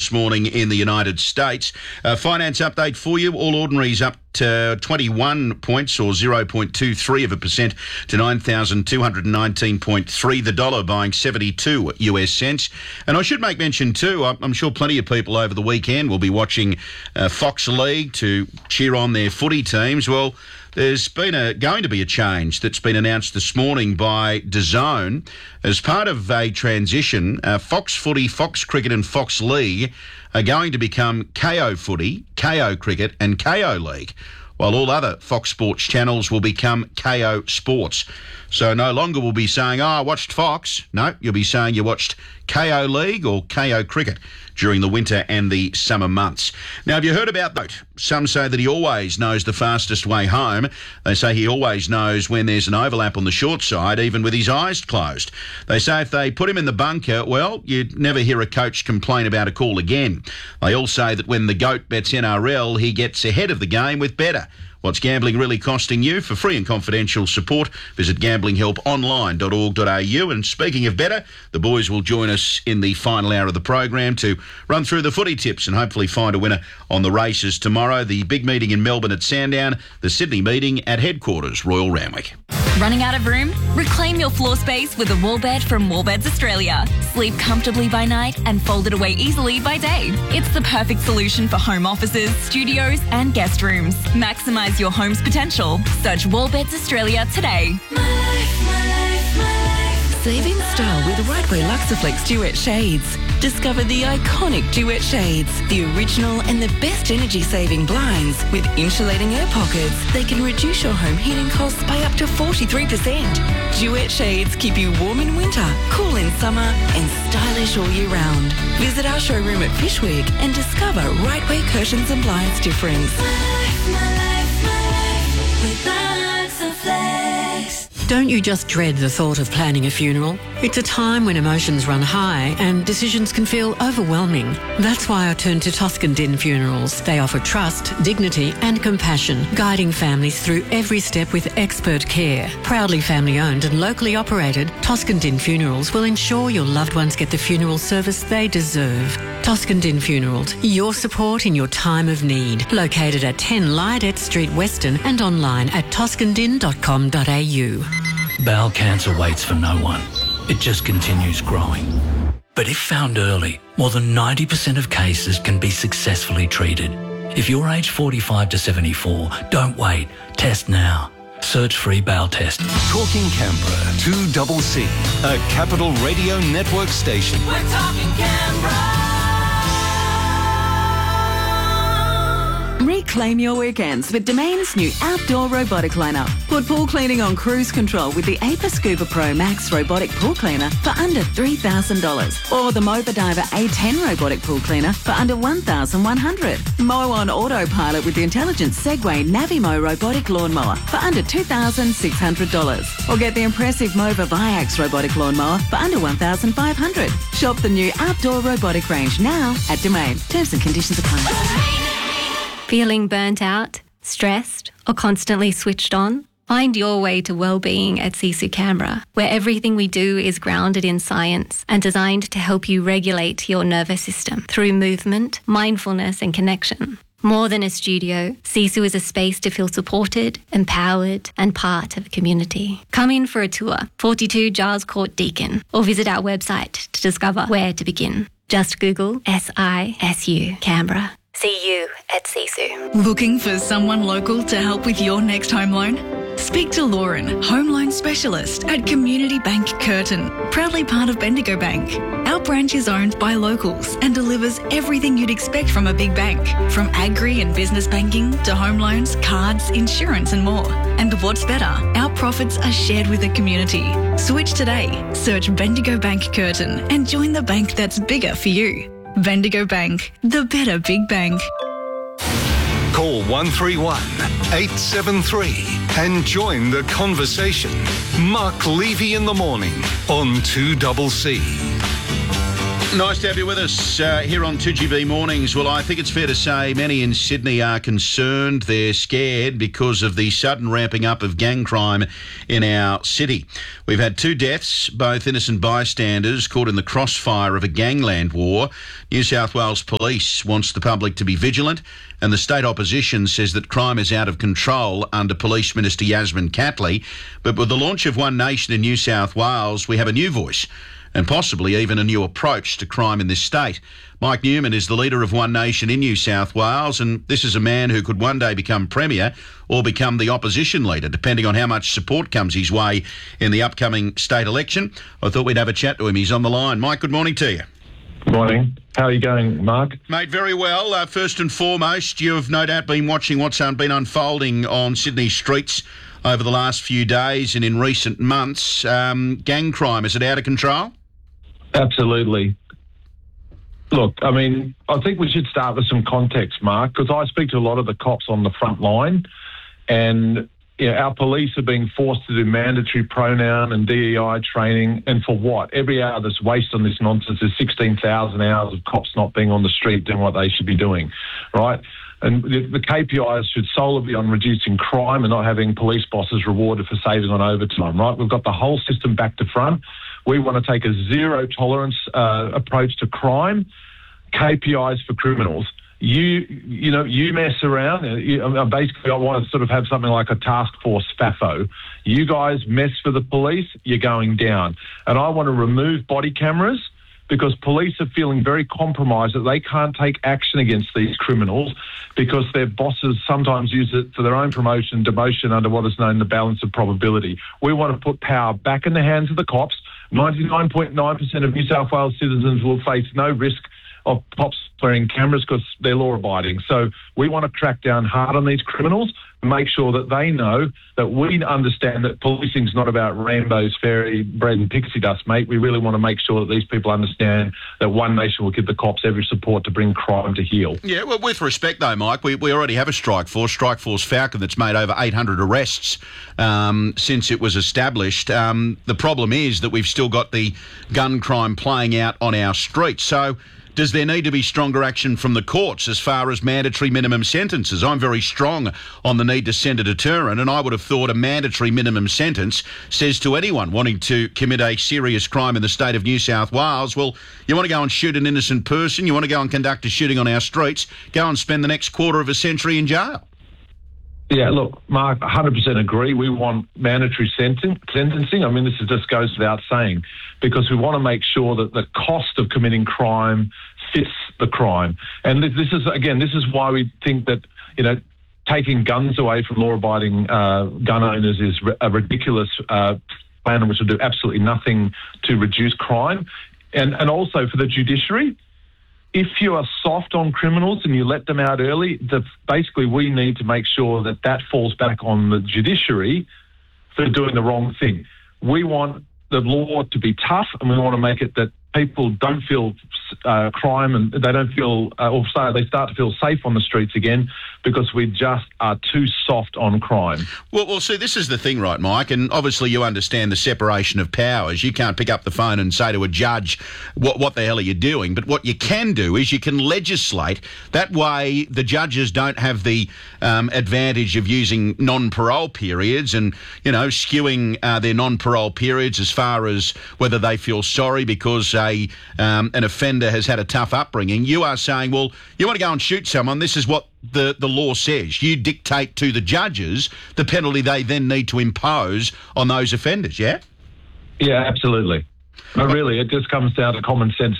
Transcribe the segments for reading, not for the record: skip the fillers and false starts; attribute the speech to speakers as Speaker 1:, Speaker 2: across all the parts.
Speaker 1: this morning in the United States. Finance update for you. All ordinaries up to 21 points or 0.23% to 9,219.3. The dollar buying 72 US cents. And I should make mention too, I'm sure plenty of people over the weekend will be watching Fox League to cheer on their footy teams. Well, there's been going to be a change that's been announced this morning by DAZN. As part of a transition, Fox Footy, Fox Cricket and Fox League are going to become KO Footy, KO Cricket and KO League, while all other Fox Sports channels will become KO Sports. So no longer will be saying, I watched Fox. No, you'll be saying you watched KO League or KO Cricket during the winter and the summer months. Now, have you heard about that? Some say that he always knows the fastest way home. They say he always knows when there's an overlap on the short side, even with his eyes closed. They say if they put him in the bunker, well, you'd never hear a coach complain about a call again. They all say that when the GOAT bets NRL, he gets ahead of the game with better. What's gambling really costing you? For free and confidential support, visit gamblinghelponline.org.au. And speaking of better, the boys will join us in the final hour of the program to run through the footy tips and hopefully find a winner on the races tomorrow. The big meeting in Melbourne at Sandown, the Sydney meeting at headquarters, Royal Randwick.
Speaker 2: Running out of room? Reclaim your floor space with a wall bed from Wallbeds Australia. Sleep comfortably by night and fold it away easily by day. It's the perfect solution for home offices, studios and guest rooms. Maximise your home's potential. Search Wallbeds Australia today.
Speaker 3: My life, my life, my life. Save in style with Rightway Luxaflex Duet Shades. Discover the iconic Duet Shades, the original and the best energy-saving blinds with insulating air pockets. They can reduce your home heating costs by up to 43%. Duet Shades keep you warm in winter, cool in summer and stylish all year round. Visit our showroom at Fishwick and discover Rightway Curtains and Blinds difference. My life, my life, my life with Luxaflex.
Speaker 4: Don't you just dread the thought of planning a funeral? It's a time when emotions run high and decisions can feel overwhelming. That's why I turn to Toscan Din Funerals. They offer trust, dignity and compassion, guiding families through every step with expert care. Proudly family owned and locally operated, Toscan Din Funerals will ensure your loved ones get the funeral service they deserve. Toscan Din Funerals, your support in your time of need. Located at 10 Lydet Street, Weston and online at toscandin.com.au.
Speaker 5: Bowel cancer waits for no one. It just continues growing. But if found early, more than 90% of cases can be successfully treated. If you're aged 45 to 74, don't wait. Test now. Search free bowel test.
Speaker 6: Talking Canberra, 2CC, a Capital Radio Network station.
Speaker 3: We're talking Canberra.
Speaker 7: Reclaim your weekends with Domain's new outdoor robotic lineup. Put pool cleaning on cruise control with the Aper Scuba Pro Max robotic pool cleaner for under $3,000. Or the Mopa Diver A10 robotic pool cleaner for under $1,100. Mow on autopilot with the intelligent Segway Navimo robotic lawnmower for under $2,600. Or get the impressive Mova Viax robotic lawnmower for under $1,500. Shop the new outdoor robotic range now at Domain. Terms and conditions apply.
Speaker 8: Feeling burnt out, stressed, or constantly switched on? Find your way to well-being at Sisu Canberra, where everything we do is grounded in science and designed to help you regulate your nervous system through movement, mindfulness and connection. More than a studio, Sisu is a space to feel supported, empowered and part of a community. Come in for a tour, 42 Giles Court Deakin, or visit our website to discover where to begin. Just Google SISU Canberra. See you at Sisu.
Speaker 9: Looking for someone local to help with your next home loan? Speak to Lauren, home loan specialist at Community Bank Curtin, proudly part of Bendigo Bank. Our branch is owned by locals and delivers everything you'd expect from a big bank, from agri and business banking to home loans, cards, insurance and more. And what's better, our profits are shared with the community. Switch today. Search Bendigo Bank Curtin and join the bank that's bigger for you. Bendigo Bank, the better big bank.
Speaker 6: Call 131 873 and join the conversation. Mark Levy in the morning on 2CC.
Speaker 1: Nice to have you with us here on 2GB Mornings. Well, I think it's fair to say many in Sydney are concerned. They're scared because of the sudden ramping up of gang crime in our city. We've had 2 deaths, both innocent bystanders caught in the crossfire of a gangland war. New South Wales Police wants the public to be vigilant, and the state opposition says that crime is out of control under Police Minister Yasmin Catley. But with the launch of One Nation in New South Wales, we have a new voice and possibly even a new approach to crime in this state. Mike Newman is the leader of One Nation in New South Wales, and this is a man who could one day become Premier or become the opposition leader, depending on how much support comes his way in the upcoming state election. I thought we'd have a chat to him. He's on the line. Mike, good morning to you.
Speaker 10: Good morning. How are you going, Mark?
Speaker 1: Mate, very well. First and foremost, you've no doubt been watching what's been unfolding on Sydney streets over the last few days and in recent months. Gang crime, is it out of control?
Speaker 10: Absolutely. Look, I mean, I think we should start with some context, Mark, because I speak to a lot of the cops on the front line, and our police are being forced to do mandatory pronoun and DEI training, and for what? Every hour that's wasted on this nonsense is 16,000 hours of cops not being on the street doing what they should be doing, right? And the KPIs should solely be on reducing crime and not having police bosses rewarded for saving on overtime, right? We've got the whole system back to front. We want to take a zero tolerance approach to crime, KPIs for criminals. You mess around. Basically, I want to sort of have something like a task force FAFO. You guys mess for the police, you're going down. And I want to remove body cameras, because police are feeling very compromised that they can't take action against these criminals because their bosses sometimes use it for their own promotion, demotion under what is known the balance of probability. We want to put power back in the hands of the cops. 99.9% of New South Wales citizens will face no risk of cops wearing cameras because they're law-abiding. So we want to crack down hard on these criminals and make sure that they know that we understand that policing's not about Rambo's fairy bread and pixie dust, mate. We really want to make sure that these people understand that One Nation will give the cops every support to bring crime to heel.
Speaker 1: Yeah, well, with respect, though, Mike, we already have a Strike Force Falcon, that's made over 800 arrests since it was established. The problem is that we've still got the gun crime playing out on our streets. So does there need to be stronger action from the courts as far as mandatory minimum sentences? I'm very strong on the need to send a deterrent, and I would have thought a mandatory minimum sentence says to anyone wanting to commit a serious crime in the state of New South Wales, well, you want to go and shoot an innocent person, you want to go and conduct a shooting on our streets, go and spend the next quarter of a century in jail.
Speaker 10: Yeah, look, Mark, 100% agree. We want mandatory sentencing. I mean, this just goes without saying, because we want to make sure that the cost of committing crime fits the crime. And this is why we think that, taking guns away from law-abiding gun owners is a ridiculous plan which will do absolutely nothing to reduce crime. And also for the judiciary, if you are soft on criminals and you let them out early, basically we need to make sure that falls back on the judiciary for doing the wrong thing. We want the law to be tough, and we want to make it that people don't feel crime and they don't feel, they start to feel safe on the streets again, because we just are too soft on crime.
Speaker 1: Well, see, this is the thing, right, Mike? And obviously you understand the separation of powers. You can't pick up the phone and say to a judge, what the hell are you doing? But what you can do is you can legislate. That way the judges don't have the advantage of using non-parole periods and, skewing their non-parole periods as far as whether they feel sorry because an offender has had a tough upbringing. You are saying, well, you want to go and shoot someone, this is what the law says. You dictate to the judges the penalty they then need to impose on those offenders, yeah?
Speaker 10: Yeah, absolutely. No, really, it just comes down to common sense,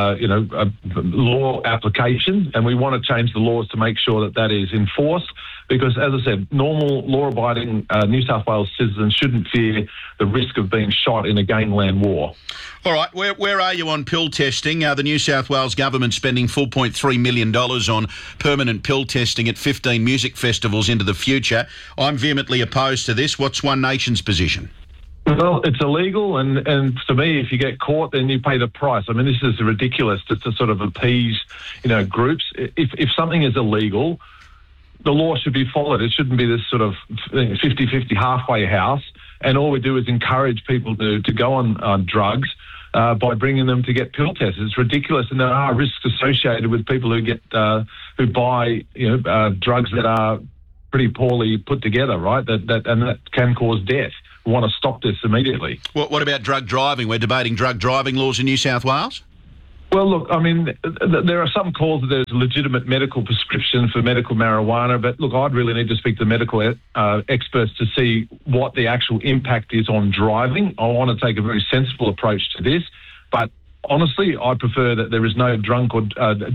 Speaker 10: law application, and we want to change the laws to make sure that is enforced, because, as I said, normal law-abiding New South Wales citizens shouldn't fear the risk of being shot in a gangland war.
Speaker 1: All right, where are you on pill testing? The New South Wales government spending $4.3 million on permanent pill testing at 15 music festivals into the future. I'm vehemently opposed to this. What's One Nation's position?
Speaker 10: Well, it's illegal, and to me, if you get caught, then you pay the price. I mean, this is ridiculous to sort of appease, groups. If something is illegal, the law should be followed. It shouldn't be this sort of 50-50 halfway house, and all we do is encourage people to go on drugs by bringing them to get pill tests. It's ridiculous, and there are risks associated with people who get who buy drugs that are pretty poorly put together, right? That can cause death. We want to stop this immediately.
Speaker 1: What about drug driving? We're debating drug driving laws in New South Wales.
Speaker 10: Well, look, I mean, there are some calls that there's a legitimate medical prescription for medical marijuana, but look, I'd really need to speak to medical experts to see what the actual impact is on driving. I want to take a very sensible approach to this, but honestly, I prefer that there is no drink or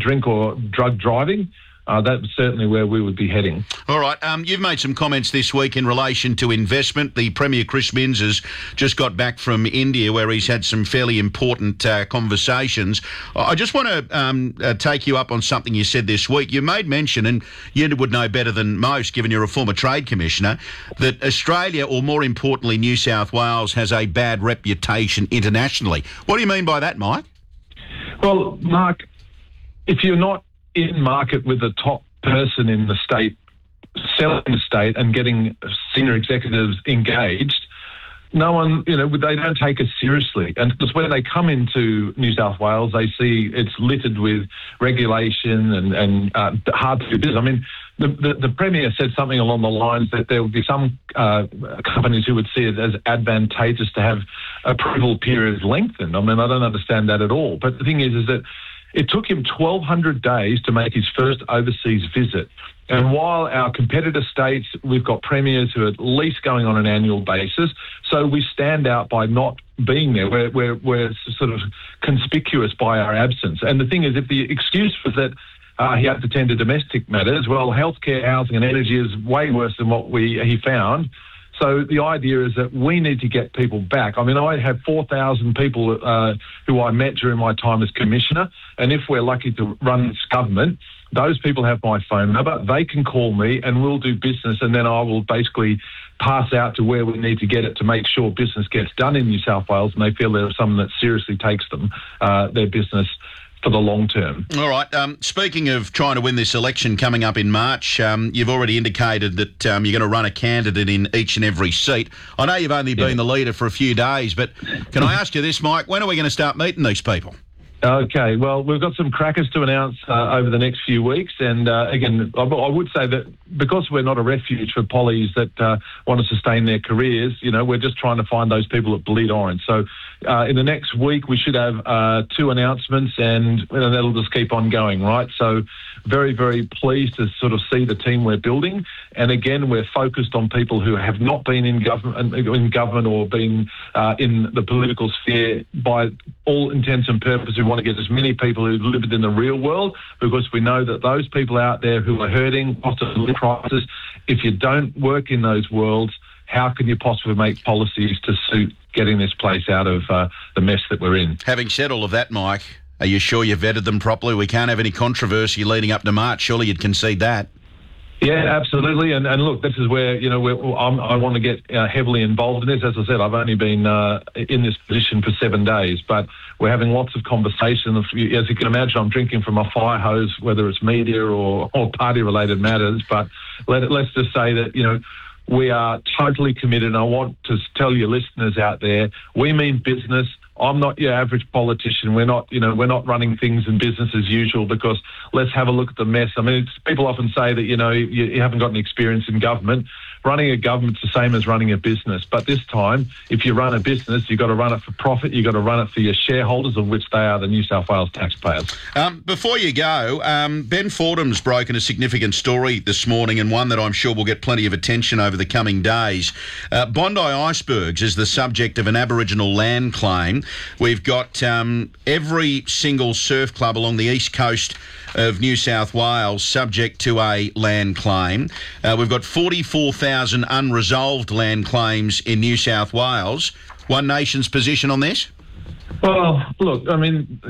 Speaker 10: drug driving. That's certainly where we would be heading.
Speaker 1: All right. You've made some comments this week in relation to investment. The Premier, Chris Minns, has just got back from India where he's had some fairly important conversations. I just want to take you up on something you said this week. You made mention, and you would know better than most, given you're a former Trade Commissioner, that Australia, or more importantly New South Wales, has a bad reputation internationally. What do you mean by that, Mike?
Speaker 10: Well, Mark, if you're not in market with the top person in the state, selling the state and getting senior executives engaged, no one, they don't take us seriously. And because when they come into New South Wales, they see it's littered with regulation and hard to do business. I mean, the Premier said something along the lines that there would be some companies who would see it as advantageous to have approval periods lengthened. I mean, I don't understand that at all. But the thing is that it took him 1,200 days to make his first overseas visit. And while our competitor states, we've got premiers who are at least going on an annual basis, so we stand out by not being there. We're sort of conspicuous by our absence. And the thing is, if the excuse was that he had to tend to domestic matters, well, healthcare, housing and energy is way worse than what he found. So the idea is that we need to get people back. I mean, I have 4,000 people who I met during my time as Commissioner, and if we're lucky to run this government, those people have my phone number. They can call me and we'll do business, and then I will basically pass out to where we need to get it to make sure business gets done in New South Wales and they feel there's someone that seriously takes them, their business, for the long term.
Speaker 1: All right. Speaking of trying to win this election coming up in March, you've already indicated that you're going to run a candidate in each and every seat. I know you've only been the leader for a few days, but can I ask you this, Mike? When are we going to start meeting these people?
Speaker 10: Okay, well, we've got some crackers to announce over the next few weeks. And again, I would say that because we're not a refuge for pollies that want to sustain their careers, we're just trying to find those people that bleed orange. So in the next week, we should have 2 announcements, and that'll just keep on going, right? So very, very pleased to sort of see the team we're building. And again, we're focused on people who have not been in government or been in the political sphere by all intents and purposes. We want to get as many people who live in the real world, because we know that those people out there who are hurting, cost of living crisis, if you don't work in those worlds, how can you possibly make policies to suit getting this place out of the mess that we're in?
Speaker 1: Having said all of that, Mike, are you sure you vetted them properly? We can't have any controversy leading up to March. Surely you'd concede that.
Speaker 10: Yeah, absolutely. And look, this is where, I want to get heavily involved in this. As I said, I've only been in this position for 7 days, but we're having lots of conversations. As you can imagine, I'm drinking from a fire hose, whether it's media or party-related matters. But let's just say that, we are totally committed, and I want to tell your listeners out there, we mean business. I'm not your average politician. We're not running things in business as usual, because let's have a look at the mess. I mean, people often say that, you haven't got any experience in government. Running a government's the same as running a business. But this time, if you run a business, you've got to run it for profit. You've got to run it for your shareholders, of which they are the New South Wales taxpayers.
Speaker 1: Before you go, Ben Fordham's broken a significant story this morning, and one that I'm sure will get plenty of attention over the coming days. Bondi Icebergs is the subject of an Aboriginal land claim. We've got every single surf club along the east coast of New South Wales subject to a land claim. We've got 44,000 unresolved land claims in New South Wales. One Nation's position on this?
Speaker 10: Well, look, I mean,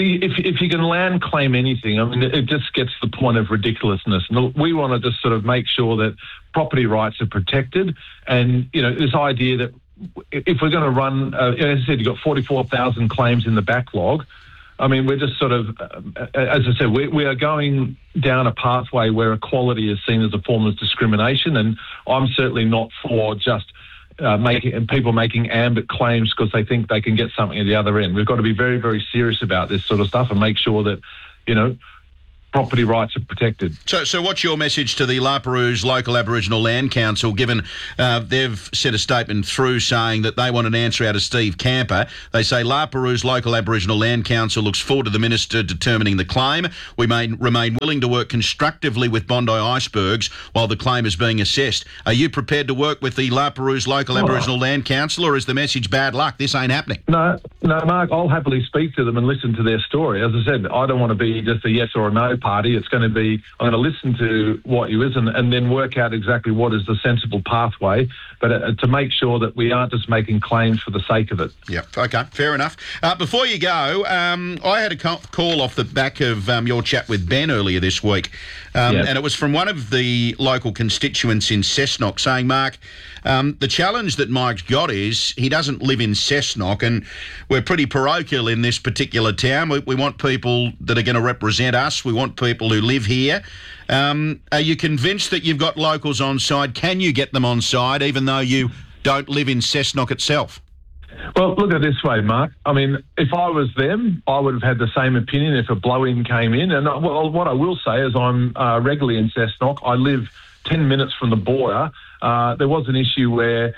Speaker 10: if you can land claim anything, I mean, it just gets to the point of ridiculousness. And we want to just sort of make sure that property rights are protected. And, this idea that if we're going to run, as I said, you've got 44,000 claims in the backlog. I mean, we're just sort of, as I said, we are going down a pathway where equality is seen as a form of discrimination, and I'm certainly not for just people making ambit claims because they think they can get something at the other end. We've got to be very, very serious about this sort of stuff and make sure that, property rights are protected.
Speaker 1: So what's your message to the La Perouse Local Aboriginal Land Council, given they've sent a statement through saying that they want an answer out of Steve Camper? They say La Perouse Local Aboriginal Land Council looks forward to the Minister determining the claim. We may remain willing to work constructively with Bondi Icebergs while the claim is being assessed. Are you prepared to work with the La Perouse Local Aboriginal Land Council, or is the message bad luck? This ain't happening.
Speaker 10: No, Mark, I'll happily speak to them and listen to their story. As I said, I don't want to be just a yes or a no party. It's going to be, I'm going to listen to what you is and then work out exactly what is the sensible pathway, but to make sure that we aren't just making claims for the sake of it.
Speaker 1: Yeah, okay, fair enough. Before you go, I had a call off the back of your chat with Ben earlier this week, and it was from one of the local constituents in Cessnock saying, Mark, the challenge that Mike's got is he doesn't live in Cessnock, and we're pretty parochial in this particular town. We want people that are going to represent us. We want people who live here. Are you convinced that you've got locals on side? Can you get them on side even though you don't live in Cessnock itself?
Speaker 10: Well, look at it this way, Mark. I mean, if I was them, I would have had the same opinion if a blow-in came in. And what I will say is I'm regularly in Cessnock. I live 10 minutes from the border. There was an issue where,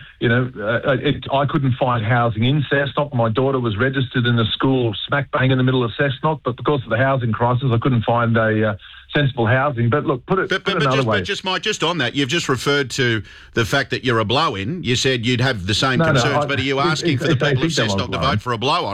Speaker 10: I couldn't find housing in Cessnock. My daughter was registered in a school smack bang in the middle of Cessnock, but because of the housing crisis, I couldn't find a sensible housing. But look, put another way.
Speaker 1: But just on that, you've just referred to the fact that you're a blow-in. You said you'd have the same concerns, but are you asking for the people of Cessnock to vote for a blow-in?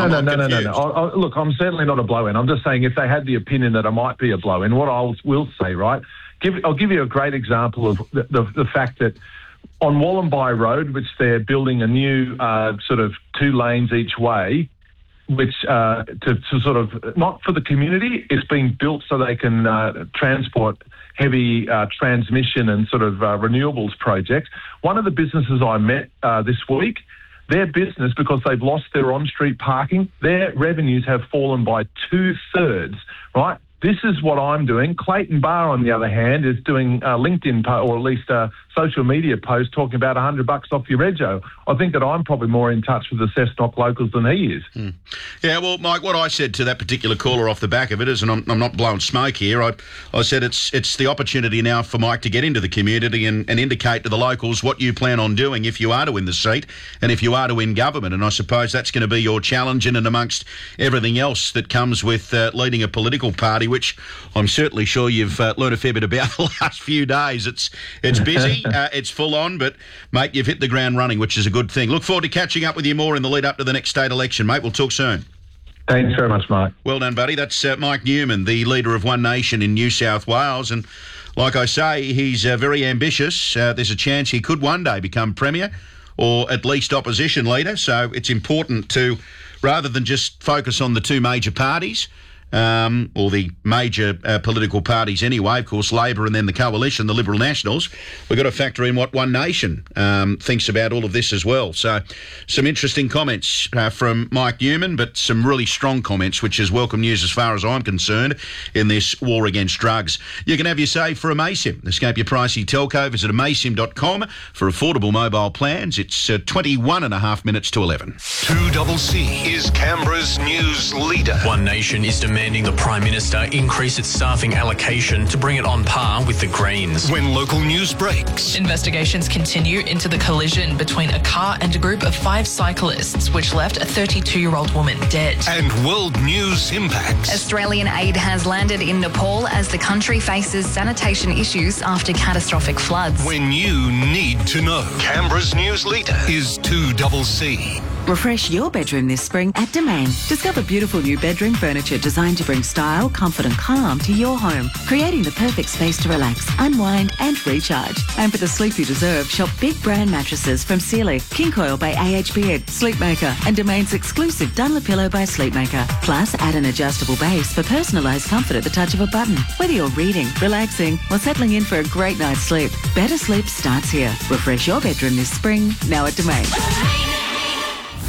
Speaker 10: No. Look, I'm certainly not a blow-in. I'm just saying if they had the opinion that I might be a blow-in, what I will say, right, I'll give you a great example of the fact that on Wallambai Road, which they're building a new sort of 2 lanes each way, which to sort of, not for the community, it's being built so they can transport heavy transmission and sort of renewables projects. One of the businesses I met this week, their business, because they've lost their on-street parking, their revenues have fallen by 2/3, right? This is what I'm doing. Clayton Barr, on the other hand, is doing LinkedIn or at least a social media post talking about $100 off your rego. I think that I'm probably more in touch with the Cessnock locals than he is.
Speaker 1: Yeah, well, Mike, what I said to that particular caller off the back of it is, and I'm not blowing smoke here, I said it's the opportunity now for Mike to get into the community and indicate to the locals what you plan on doing if you are to win the seat and if you are to win government. And I suppose that's going to be your challenge in and amongst everything else that comes with leading a political party, which I'm certainly sure you've learned a fair bit about the last few days. It's busy, it's full on, but, mate, you've hit the ground running, which is a good thing. Look forward to catching up with you more in the lead up to the next state election, mate. We'll talk soon.
Speaker 10: Thanks very much, Mike.
Speaker 1: Well done, buddy. That's Mike Newman, the leader of One Nation in New South Wales. And like I say, he's very ambitious. There's a chance he could one day become Premier or at least opposition leader. So it's important to, rather than just focus on the 2 major parties, or the major political parties anyway, of course, Labor and then the Coalition, the Liberal Nationals, we've got to factor in what One Nation thinks about all of this as well. So some interesting comments from Mike Newman, but some really strong comments, which is welcome news as far as I'm concerned in this war against drugs. You can have your say for amaysim. Escape your pricey telco. Visit amaysim.com for affordable mobile plans. It's 21 and a half minutes to 11.
Speaker 6: 2CC is Canberra's news leader.
Speaker 11: One Nation is demanding the Prime Minister increase its staffing allocation to bring it on par with the Greens.
Speaker 6: When local news breaks.
Speaker 12: Investigations continue into the collision between a car and a group of 5 cyclists, which left a 32-year-old woman dead.
Speaker 6: And world news impacts.
Speaker 2: Australian aid has landed in Nepal as the country faces sanitation issues after catastrophic floods.
Speaker 6: When you need to know. Canberra's news leader is 2CC.
Speaker 7: Refresh your bedroom this spring at Domain. Discover beautiful new bedroom furniture designed to bring style, comfort and calm to your home, creating the perfect space to relax, unwind and recharge. And for the sleep you deserve, shop big brand mattresses from Sealy, King Coil by AHB, Sleepmaker and Domain's exclusive Dunlopillow by Sleepmaker. Plus, add an adjustable base for personalised comfort at the touch of a button. Whether you're reading, relaxing or settling in for a great night's sleep, better sleep starts here. Refresh your bedroom this spring, now at Domain.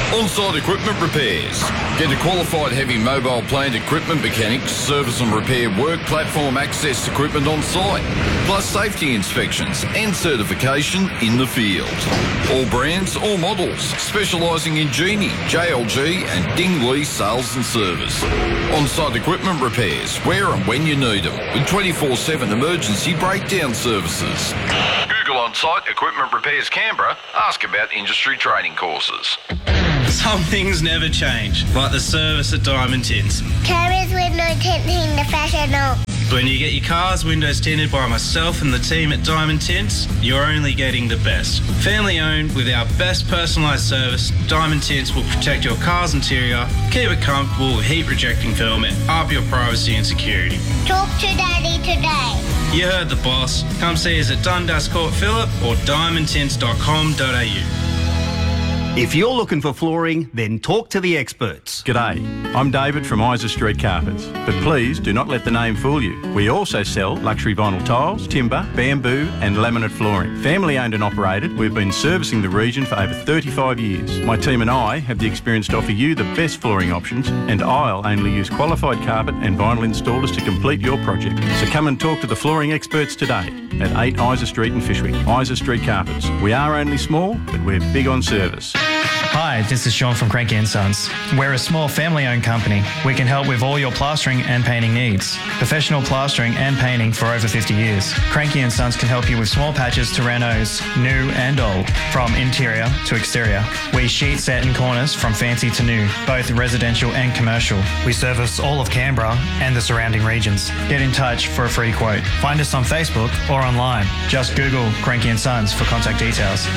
Speaker 13: On-site equipment repairs. Get a qualified heavy mobile plant equipment mechanic to service and repair work platform access equipment on site, plus safety inspections and certification in the field. All brands, all models, specialising in Genie, JLG and Dingley sales and service. On-site equipment repairs, where and when you need them, with 24/7 emergency breakdown services. Google On-site Equipment Repairs Canberra. Ask about industry training courses.
Speaker 14: Some things never change, like the service at Diamond Tints.
Speaker 15: Carriers window tinting professional.
Speaker 14: When you get your car's windows tinted by myself and the team at Diamond Tints, you're only getting the best. Family owned with our best personalised service, Diamond Tints will protect your car's interior, keep it comfortable with heat rejecting film and up your privacy and security.
Speaker 15: Talk to Daddy today.
Speaker 14: You heard the boss. Come see us at Dundas Court Phillip or diamondtints.com.au.
Speaker 16: If you're looking for flooring, then talk to the experts.
Speaker 17: G'day, I'm David from Isa Street Carpets, but please do not let the name fool you. We also sell luxury vinyl tiles, timber, bamboo and laminate flooring. Family owned and operated, we've been servicing the region for over 35 years. My team and I have the experience to offer you the best flooring options, and I'll only use qualified carpet and vinyl installers to complete your project. So come and talk to the flooring experts today at 8 Isa Street in Fyshwick. Isa Street Carpets. We are only small, but we're big on service.
Speaker 18: Hi, this is Sean from Cranky & Sons. We're a small family-owned company. We can help with all your plastering and painting needs. Professional plastering and painting for over 50 years. Cranky & Sons can help you with small patches to renos, new and old, from interior to exterior. We sheet set in corners from fancy to new, both residential and commercial. We service all of Canberra and the surrounding regions. Get in touch for a free quote. Find us on Facebook or online. Just Google Cranky & Sons for contact details.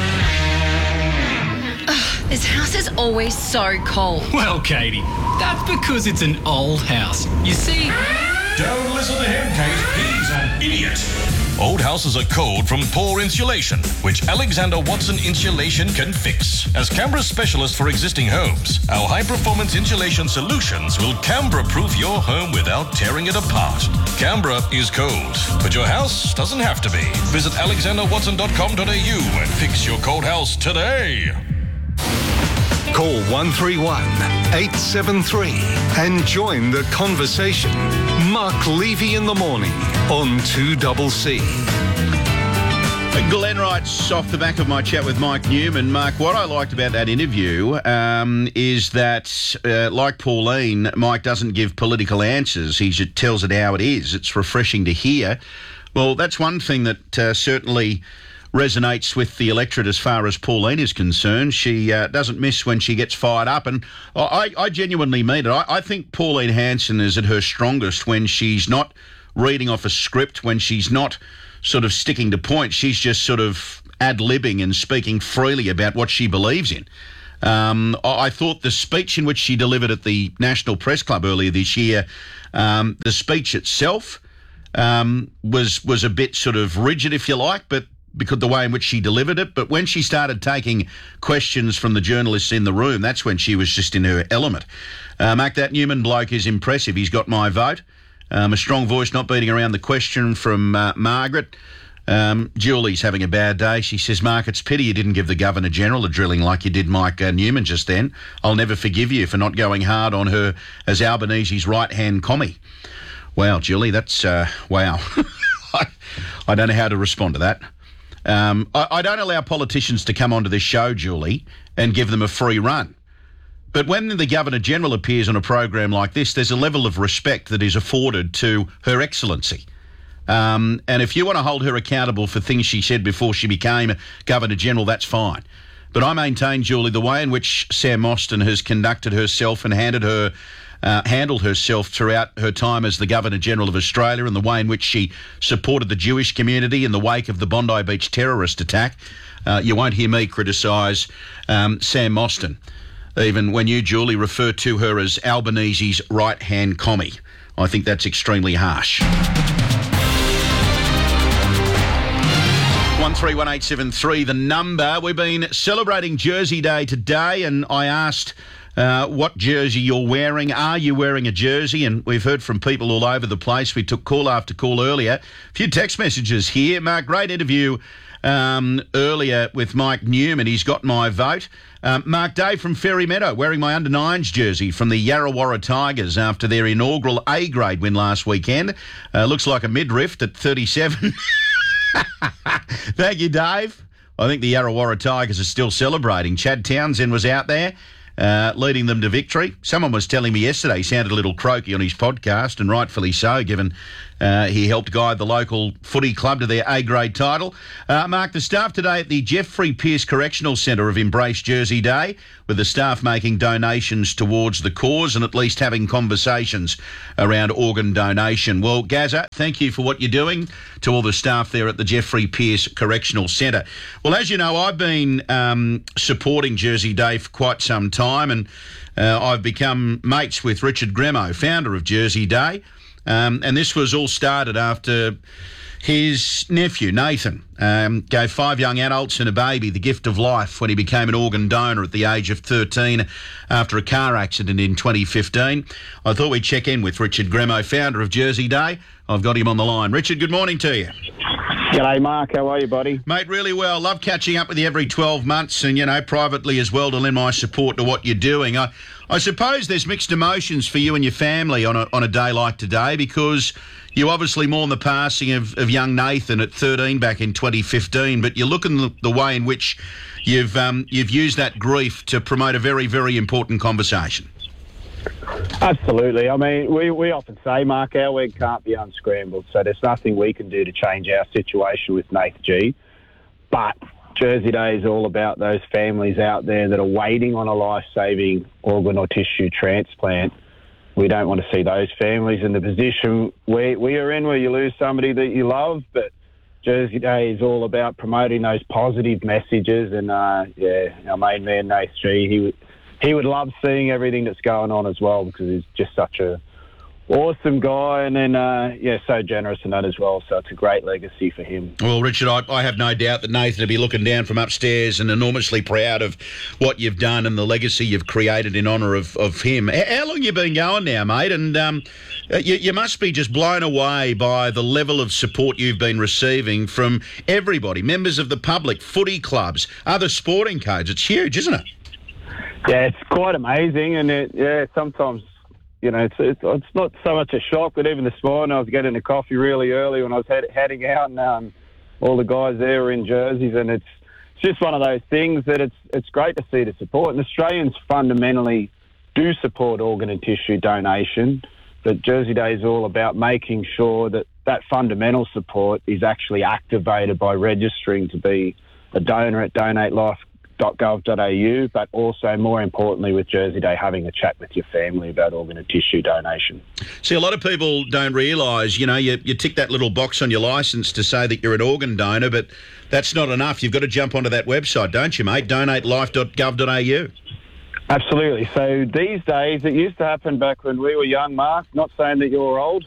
Speaker 19: This house is always so cold.
Speaker 20: Well, Katie, that's because it's an old house. You see...
Speaker 21: Don't listen to him, Kate. He's an idiot. Old houses are cold from poor insulation, which Alexander Watson Insulation can fix. As Canberra's specialist for existing homes, our high-performance insulation solutions will Canberra-proof your home without tearing it apart. Canberra is cold, but your house doesn't have to be. Visit alexanderwatson.com.au and fix your cold house today.
Speaker 6: Call 131 873 and join the conversation. Mark Levy in the morning on 2CC.
Speaker 1: Glenn writes off the back of my chat with Mike Newman. Mark, what I liked about that interview is that, like Pauline, Mike doesn't give political answers. He just tells it how it is. It's refreshing to hear. Well, that's one thing that certainly resonates with the electorate as far as Pauline is concerned. She doesn't miss when she gets fired up, and I genuinely mean it. I think Pauline Hanson is at her strongest when she's not reading off a script, when she's not sort of sticking to points. She's just sort of ad-libbing and speaking freely about what she believes in. I thought the speech in which she delivered at the National Press Club earlier this year, the speech itself was a bit sort of rigid, if you like, but because of the way in which she delivered it. But when she started taking questions from the journalists in the room, that's when she was just in her element. Mark, that Newman bloke is impressive. He's got my vote. A strong voice, not beating around the question from Margaret. Julie's having a bad day. She says, Mark, it's pity you didn't give the Governor-General a drilling like you did Mike Newman just then. I'll never forgive you for not going hard on her as Albanese's right-hand commie. Wow, Julie, that's, wow. I don't know how to respond to that. I don't allow politicians to come onto this show, Julie, and give them a free run. But when the Governor-General appears on a program like this, there's a level of respect that is afforded to Her Excellency. And if you want to hold her accountable for things she said before she became Governor-General, that's fine. But I maintain, Julie, the way in which Sam Mostyn has conducted herself and handled herself throughout her time as the Governor-General of Australia, and the way in which she supported the Jewish community in the wake of the Bondi Beach terrorist attack, you won't hear me criticise Sam Mostyn, even when you, Julie, refer to her as Albanese's right-hand commie. I think that's extremely harsh. 131873, the number. We've been celebrating Jersey Day today, and I asked what jersey you're wearing. Are you wearing a jersey? And we've heard from people all over the place. We took call after call earlier. A few text messages here. Mark, great interview earlier with Mike Newman. He's got my vote. Mark Dave from Ferry Meadow wearing my under-9s jersey from the Yarrawarrah Tigers after their inaugural A-grade win last weekend. Looks like a midriff at 37. Thank you, Dave. I think the Yarrawarrah Tigers are still celebrating. Chad Townsend was out there leading them to victory. Someone was telling me yesterday he sounded a little croaky on his podcast, and rightfully so, given he helped guide the local footy club to their A-grade title. Mark, the staff today at the Jeffrey Pearce Correctional Centre have embraced Jersey Day, with the staff making donations towards the cause and at least having conversations around organ donation. Well, Gazza, thank you for what you're doing to all the staff there at the Jeffrey Pearce Correctional Centre. Well, as you know, I've been supporting Jersey Day for quite some time, and I've become mates with Richard Gremo, founder of Jersey Day. And this was all started after his nephew, Nathan, gave 5 young adults and a baby the gift of life when he became an organ donor at the age of 13 after a car accident in 2015. I thought we'd check in with Richard Gremo, founder of Jersey Day. I've got him on the line. Richard, good morning to you.
Speaker 4: G'day, Mark. How are you, buddy?
Speaker 1: Mate, really well. Love catching up with you every 12 months and, you know, privately as well to lend my support to what you're doing. I suppose there's mixed emotions for you and your family on a day like today, because you obviously mourn the passing of young Nathan at 13 back in 2015, but you're looking at the way in which you've used that grief to promote a very, very important conversation.
Speaker 4: Absolutely. I mean, we often say, Mark, our leg can't be unscrambled, so there's nothing we can do to change our situation with Nath G. But Jersey Day is all about those families out there that are waiting on a life-saving organ or tissue transplant. We don't want to see those families in the position we are in, where you lose somebody that you love. But Jersey Day is all about promoting those positive messages. And, our main man, Nath G, he would love seeing everything that's going on as well, because he's just such a awesome guy, and then, so generous in that as well. So it's a great legacy for him.
Speaker 1: Well, Richard, I have no doubt that Nathan will be looking down from upstairs and enormously proud of what you've done and the legacy you've created in honour of him. How long you been going now, mate? And you must be just blown away by the level of support you've been receiving from everybody, members of the public, footy clubs, other sporting codes. It's huge, isn't it?
Speaker 4: Yeah, it's quite amazing, and sometimes, you know, it's not so much a shock, but even this morning I was getting a coffee really early when I was heading out, and all the guys there were in jerseys, and it's just one of those things that it's great to see the support. And Australians fundamentally do support organ and tissue donation, but Jersey Day is all about making sure that that fundamental support is actually activated by registering to be a donor at donatelife.gov.au, but also, more importantly, with Jersey Day, having a chat with your family about organ and tissue donation.
Speaker 1: See, a lot of people don't realise, you know, you tick that little box on your licence to say that you're an organ donor, but that's not enough. You've got to jump onto that website, don't you, mate? donatelife.gov.au.
Speaker 4: Absolutely. So these days, it used to happen back when we were young, Mark, not saying that you're old,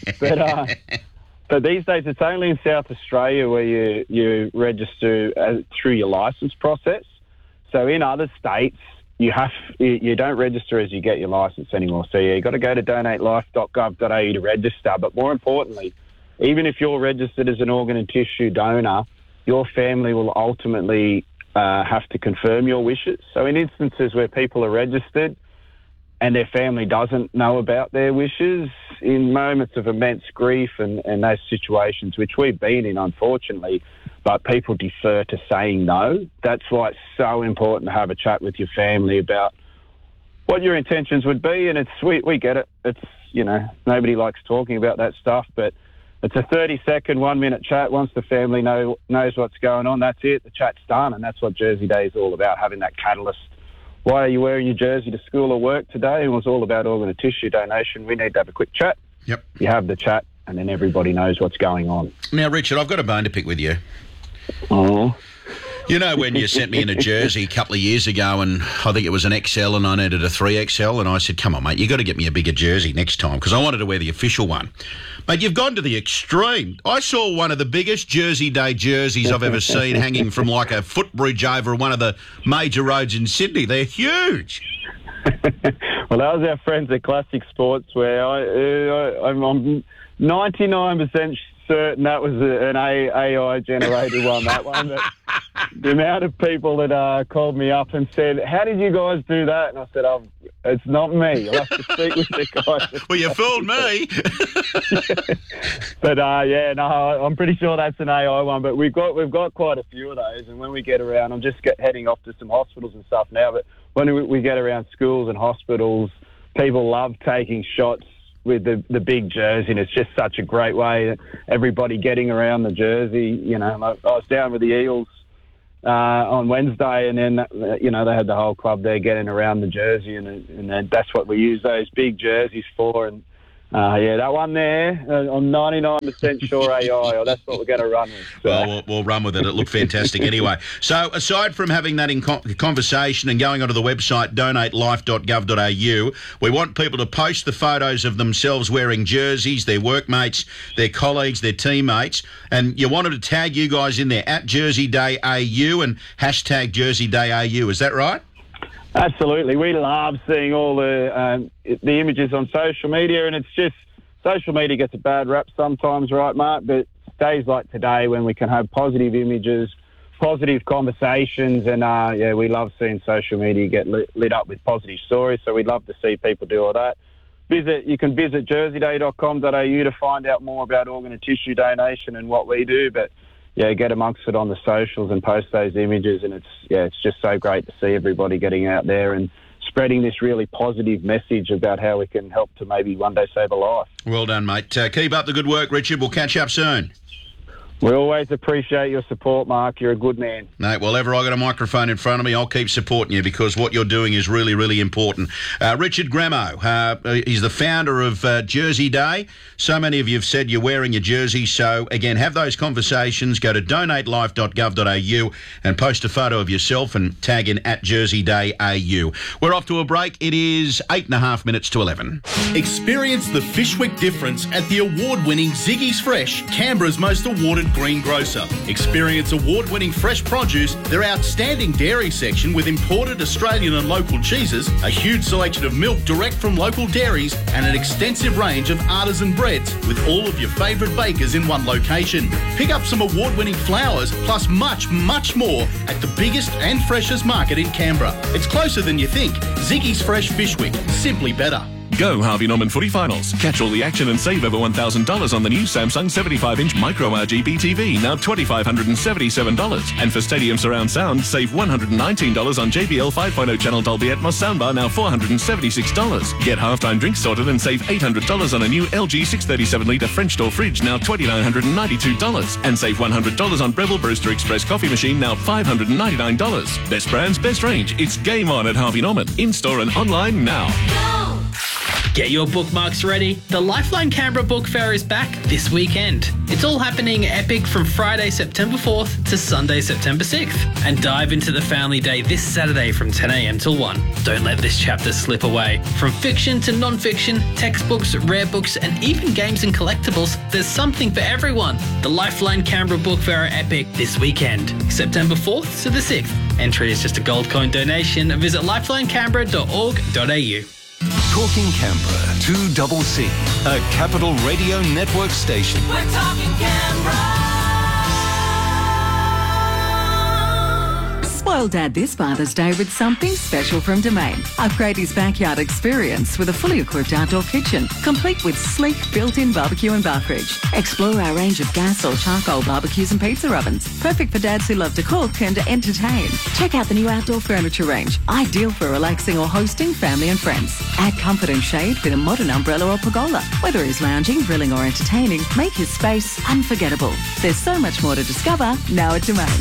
Speaker 4: but these days it's only in South Australia where you register through your licence process. So in other states, you don't register as you get your licence anymore. So you've got to go to donatelife.gov.au to register. But more importantly, even if you're registered as an organ and tissue donor, your family will ultimately have to confirm your wishes. So in instances where people are registered and their family doesn't know about their wishes, in moments of immense grief and those situations, which we've been in, unfortunately, but people defer to saying no. That's why it's so important to have a chat with your family about what your intentions would be. And we get it. It's, you know, nobody likes talking about that stuff, but it's a 30-second, 1-minute chat. Once the family knows what's going on, that's it. The chat's done, and that's what Jersey Day is all about, having that catalyst. Why are you wearing your jersey to school or work today? It was all about organ and tissue donation. We need to have a quick chat.
Speaker 1: Yep.
Speaker 4: You have the chat, and then everybody knows what's going on.
Speaker 1: Now, Richard, I've got a bone to pick with you.
Speaker 4: Oh.
Speaker 1: You know, when you sent me in a jersey a couple of years ago, and I think it was an XL and I needed a 3XL, and I said, come on, mate, you got to get me a bigger jersey next time, because I wanted to wear the official one. Mate, you've gone to the extreme. I saw one of the biggest Jersey Day jerseys I've ever seen hanging from like a footbridge over one of the major roads in Sydney. They're huge.
Speaker 4: Well, that was our friends at Classic Sports, where I'm 99% certain that was an AI-generated one, that one. But the amount of people that called me up and said, how did you guys do that? And I said, it's not me. You'll have to speak with the guys.
Speaker 1: Well, you fooled me.
Speaker 4: But, I'm pretty sure that's an AI one. But we've got quite a few of those. And when we get around, I'm just heading off to some hospitals and stuff now. But when we get around schools and hospitals, people love taking shots with the big jersey, and it's just such a great way. Everybody getting around the jersey. You know, I was down with the Eels on Wednesday, and then they had the whole club there getting around the jersey, and that's what we use those big jerseys for. And that one there, I'm 99% sure AI, or that's what we're going to run with. So.
Speaker 1: Well, we'll run with it. It looked fantastic anyway. So aside from having that in conversation and going onto the website donatelife.gov.au, we want people to post the photos of themselves wearing jerseys, their workmates, their colleagues, their teammates, and you wanted to tag you guys in there at Jersey Day AU and hashtag Jersey Day AU. Is that right?
Speaker 4: Absolutely. We love seeing all the images on social media, and it's just social media gets a bad rap sometimes, right, Mark? But days like today when we can have positive images, positive conversations, and we love seeing social media get lit up with positive stories, so we'd love to see people do all that. You can visit jerseyday.com.au to find out more about organ and tissue donation and what we do, but get amongst it on the socials and post those images, and it's just so great to see everybody getting out there and spreading this really positive message about how we can help to maybe one day save a life.
Speaker 1: Well done, mate. Keep up the good work, Richard. We'll catch up soon.
Speaker 4: We always appreciate your support, Mark. You're a good man.
Speaker 1: Mate, whenever I got a microphone in front of me, I'll keep supporting you because what you're doing is really, really important. Richard Gramo, he's the founder of Jersey Day. So many of you have said you're wearing your jersey. So, again, have those conversations. Go to donatelife.gov.au and post a photo of yourself and tag in at Jersey Day AU. We're off to a break. It is 8.5 minutes to 11.
Speaker 5: Experience the Fishwick difference at the award-winning Ziggy's Fresh, Canberra's most awarded greengrocer. Experience award-winning fresh produce, their outstanding dairy section with imported Australian and local cheeses, a huge selection of milk direct from local dairies, and an extensive range of artisan breads with all of your favourite bakers in one location. Pick up some award-winning flowers plus much, much more at the biggest and freshest market in Canberra. It's closer than you think. Ziggy's Fresh Fishwick. Simply better.
Speaker 22: Go Harvey Norman Footy Finals. Catch all the action and save over $1,000 on the new Samsung 75-inch Micro RGB TV, now $2,577. And for Stadium Surround Sound, save $119 on JBL 5.0 channel Dolby Atmos soundbar, now $476. Get halftime drinks sorted and save $800 on a new LG 637-litre French door fridge, now $2,992. And save $100 on Breville Brewster Express coffee machine, now $599. Best brands, best range. It's game on at Harvey Norman. In-store and online now.
Speaker 23: Get your bookmarks ready. The Lifeline Canberra Book Fair is back this weekend. It's all happening epic from Friday, September 4th to Sunday, September 6th. And dive into the Family Day this Saturday from 10 a.m. till 1. Don't let this chapter slip away. From fiction to non-fiction, textbooks, rare books, and even games and collectibles, there's something for everyone. The Lifeline Canberra Book Fair are epic this weekend, September 4th to the 6th. Entry is just a gold coin donation. Visit lifelinecanberra.org.au.
Speaker 6: Talking Canberra, 2CC, a Capital Radio Network station.
Speaker 24: We're talking Canberra.
Speaker 7: Spoil Dad this Father's Day with something special from Domain. Upgrade his backyard experience with a fully equipped outdoor kitchen, complete with sleek built-in barbecue and bar fridge. Explore our range of gas or charcoal barbecues and pizza ovens, perfect for dads who love to cook and entertain. Check out the new outdoor furniture range, ideal for relaxing or hosting family and friends. Add comfort and shade with a modern umbrella or pergola. Whether he's lounging, grilling or entertaining, make his space unforgettable. There's so much more to discover now at Domain.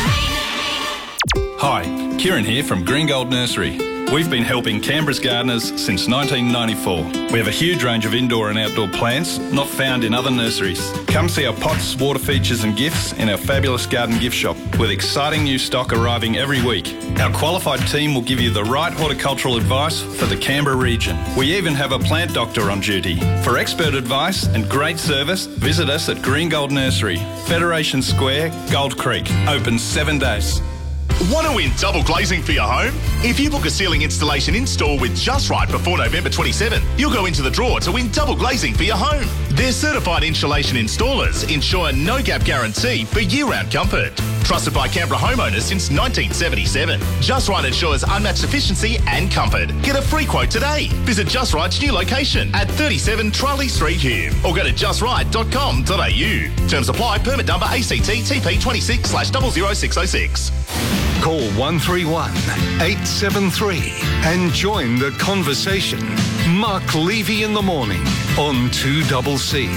Speaker 25: Hi, Kieran here from Green Gold Nursery. We've been helping Canberra's gardeners since 1994. We have a huge range of indoor and outdoor plants not found in other nurseries. Come see our pots, water features and gifts in our fabulous garden gift shop with exciting new stock arriving every week. Our qualified team will give you the right horticultural advice for the Canberra region. We even have a plant doctor on duty. For expert advice and great service, visit us at Green Gold Nursery, Federation Square, Gold Creek. Open 7 days.
Speaker 3: Want to win double glazing for your home? If you book a ceiling installation in-store with Just Right before November 27, you'll go into the draw to win double glazing for your home. Their certified insulation installers ensure no-gap guarantee for year-round comfort. Trusted by Canberra homeowners since 1977. Just Right ensures unmatched efficiency and comfort. Get a free quote today. Visit Just Right's new location at 37 Charlie Street, Hume, or go to justright.com.au. Terms apply. Permit number ACT TP 26/00606.
Speaker 6: Call 131 873 and join the conversation. Mark Levy in the morning on 2CC.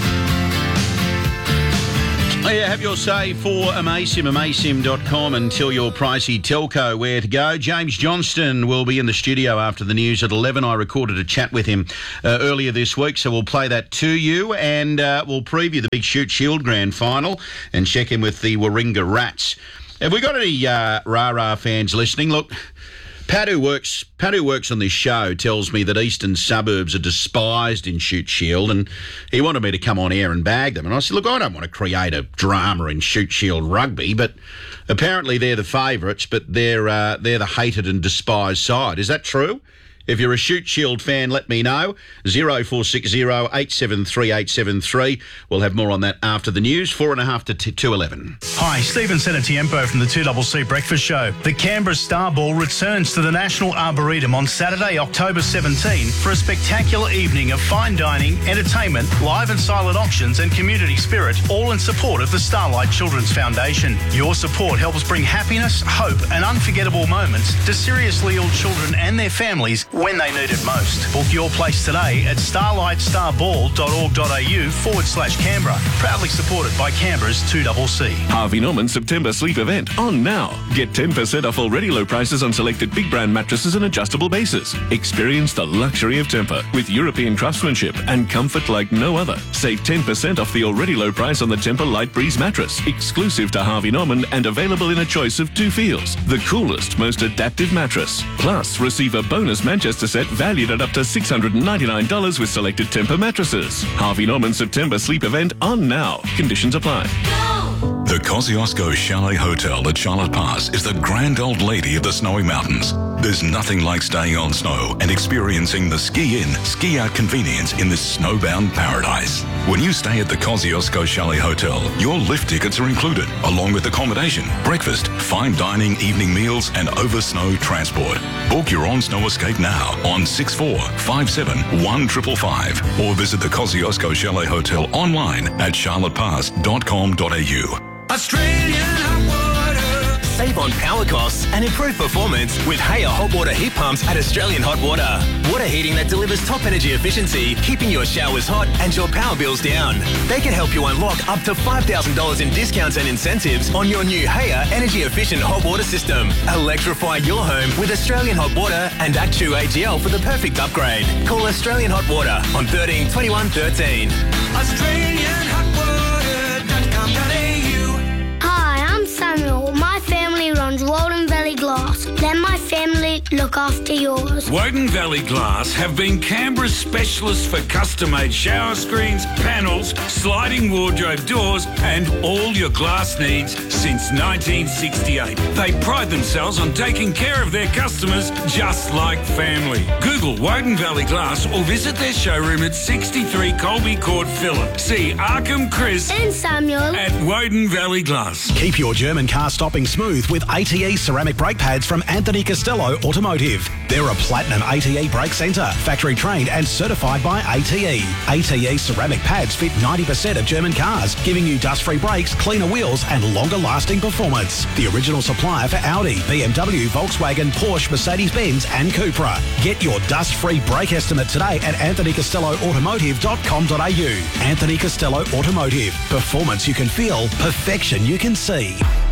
Speaker 1: Oh yeah, have your say for Amaysim, amaysim.com, and tell your pricey telco where to go. James Johnston will be in the studio after the news at 11. I recorded a chat with him earlier this week, so we'll play that to you, and we'll preview the Big Shoot Shield Grand Final and check in with the Warringah Rats. Have we got any rah-rah fans listening? Look, Pat, who works on this show, tells me that eastern suburbs are despised in Shoot Shield, and he wanted me to come on air and bag them. And I said, look, I don't want to create a drama in Shoot Shield rugby, but apparently they're the favourites, but they're the hated and despised side. Is that true? If you're a Shoot Shield fan, let me know. 0460 873 873. We'll have more on that after the news. 4.5 to 2:11.
Speaker 8: Hi, Stephen Senatiempo from the 2CC Breakfast Show. The Canberra Star Ball returns to the National Arboretum on Saturday, October 17 for a spectacular evening of fine dining, entertainment, live and silent auctions and community spirit, all in support of the Starlight Children's Foundation. Your support helps bring happiness, hope and unforgettable moments to seriously ill children and their families when they need it most. Book your place today at starlightstarBall.org.au/Canberra. Proudly supported by Canberra's 2CC.
Speaker 22: Harvey Norman September sleep event on now. Get 10% off already low prices on selected big brand mattresses and adjustable bases. Experience the luxury of Tempur with European craftsmanship and comfort like no other. Save 10% off the already low price on the Tempur Light Breeze mattress, exclusive to Harvey Norman and available in a choice of 2 feels. The coolest, most adaptive mattress. Plus, receive a bonus Manchester set valued at up to $699 with selected Tempur mattresses. Harvey Norman September sleep event on now. Conditions apply.
Speaker 9: The Kosciuszko Chalet Hotel at Charlotte Pass is the grand old lady of the snowy mountains. There's nothing like staying on snow and experiencing the ski-in, ski-out convenience in this snowbound paradise. When you stay at the Kosciuszko Chalet Hotel, your lift tickets are included, along with accommodation, breakfast, fine dining, evening meals and over-snow transport. Book your on-snow escape now on 6457 1555 or visit the Kosciuszko Chalet Hotel online at charlottepass.com.au.
Speaker 10: Australian hot water. Save on power costs and improve performance with Haya hot water heat pumps at Australian Hot Water. Water heating that delivers top energy efficiency, keeping your showers hot and your power bills down. They can help you unlock up to $5,000 in discounts and incentives on your new Haya energy efficient hot water system. Electrify your home with Australian Hot Water and Actu AGL for the perfect upgrade. Call Australian Hot Water on 13 21 13. AustralianHotWater.com.au.
Speaker 15: Hi, I'm Samuel. My family runs Walden Valley Glass. Let my family look after yours.
Speaker 11: Woden Valley Glass have been Canberra's specialists for custom-made shower screens, panels, sliding wardrobe doors and all your glass needs since 1968. They pride themselves on taking care of their customers just like family. Google Woden Valley Glass or visit their showroom at 63 Colby Court, Phillip. See Arkham, Chris
Speaker 15: and Samuel
Speaker 11: at Woden Valley Glass.
Speaker 26: Keep your German car stopping smooth with ATE ceramic brake pads from Anthony Costello Automotive. They're a platinum ATE brake centre, factory trained and certified by ATE. ATE ceramic pads fit 90% of German cars, giving you dust-free brakes, cleaner wheels and longer-lasting performance. The original supplier for Audi, BMW, Volkswagen, Porsche, Mercedes-Benz and Cupra. Get your dust-free brake estimate today at anthonycostelloautomotive.com.au. Anthony Costello Automotive. Performance you can feel, perfection you can see.